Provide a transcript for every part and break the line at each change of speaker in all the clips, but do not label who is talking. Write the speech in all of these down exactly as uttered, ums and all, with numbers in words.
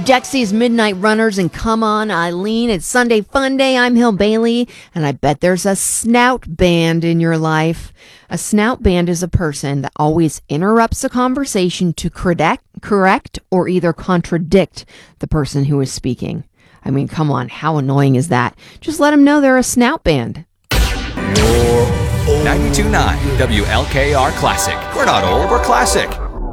Dexy's Midnight Runners and Come On Eileen. It's Sunday Fun Day. I'm Hill Bailey, and I bet there's a snout band in your life. A snout band is a person that always interrupts a conversation to correct, correct or either contradict the person who is speaking. I mean, come on, how annoying is that? Just let them know they're a snout band.
ninety-two point nine W L K R Classic. We're not old, we're classic.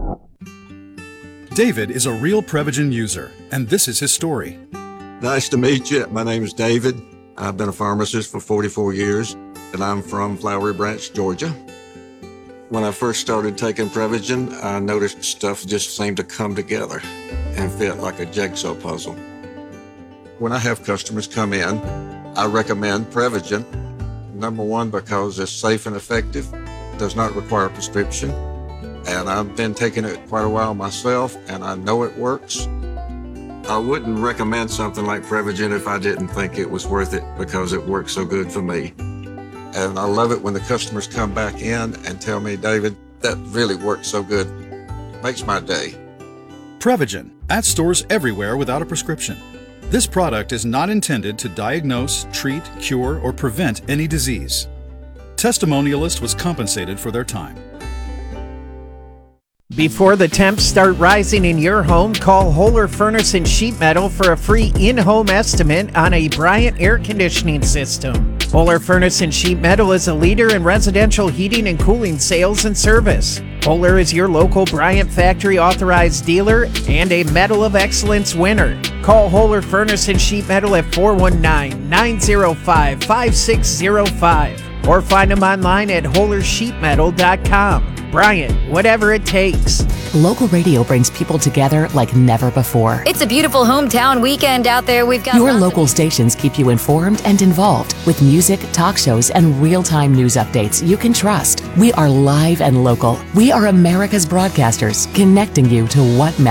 David is a real Prevagen user, and this is his story.
Nice to meet you. My name is David. I've been a pharmacist for forty-four years, and I'm from Flowery Branch, Georgia. When I first started taking Prevagen, I noticed stuff just seemed to come together and fit like a jigsaw puzzle. When I have customers come in, I recommend Prevagen. Number one, because it's safe and effective, does not require a prescription. And I've been taking it quite a while myself, and I know it works. I wouldn't recommend something like Prevagen if I didn't think it was worth it because it works so good for me. And I love it when the customers come back in and tell me, David, that really works so good. Makes my day.
Prevagen, at stores everywhere without a prescription. This product is not intended to diagnose, treat, cure, or prevent any disease. Testimonialist was compensated for their time.
Before the temps start rising in your home, call Holler Furnace and Sheet Metal for a free in-home estimate on a Bryant air conditioning system. Holler Furnace and Sheet Metal is a leader in residential heating and cooling sales and service. Holler is your local Bryant factory authorized dealer and a Medal of Excellence winner. Call Holler Furnace and Sheet Metal at four one nine, nine zero five, five six zero five or find them online at holler sheet metal dot com. Bryant, whatever it takes.
Local radio brings people together like never before.
It's a beautiful hometown weekend out there. We've got
Your local stations keep you informed and involved with music, talk shows, and real-time news updates you can trust. We are live and local. We are America's broadcasters, connecting you to what matters.